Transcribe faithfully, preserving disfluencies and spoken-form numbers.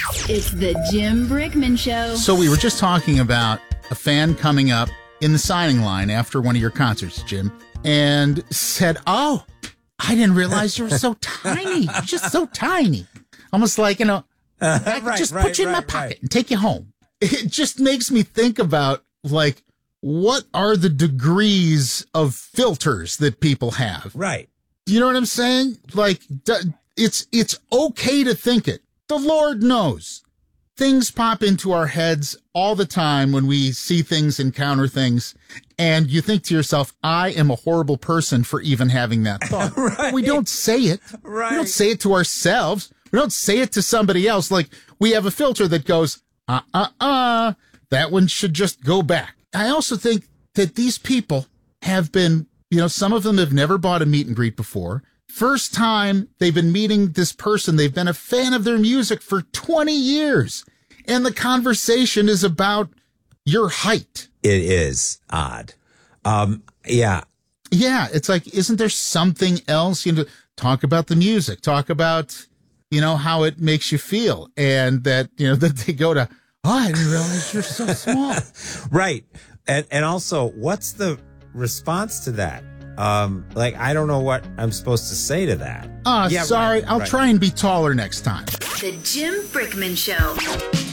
It's the Jim Brickman Show. So we were just talking about a fan coming up in the signing line after one of your concerts, Jim, and said, oh, I didn't realize you were so tiny. You're just so tiny. Almost like, you know, Uh, I could right, just right, put you in my right, pocket right. and take you home. It just makes me think about, like, what are the degrees of filters that people have? Right. You know what I'm saying? Like, d- it's it's okay to think it. The Lord knows. Things pop into our heads all the time when we see things, encounter things, and you think to yourself, I am a horrible person for even having that thought. Right. We don't say it. Right. We don't say it to ourselves. We don't say it to somebody else. Like, we have a filter that goes, uh, uh, uh, that one should just go back. I also think that these people have been, you know, some of them have never bought a meet and greet before. First time they've been meeting this person, they've been a fan of their music for twenty years. And the conversation is about your height. It is odd. Um, yeah. Yeah, it's like, isn't there something else? You know, talk about the music, talk about, you know, how it makes you feel. And that, you know, that they go to, oh, I didn't realize you're so small. Right. And and also, what's the response to that? Um, like, I don't know what I'm supposed to say to that. Oh, Yeah, sorry. right, I'll right. try and be taller next time. The Jim Brickman Show.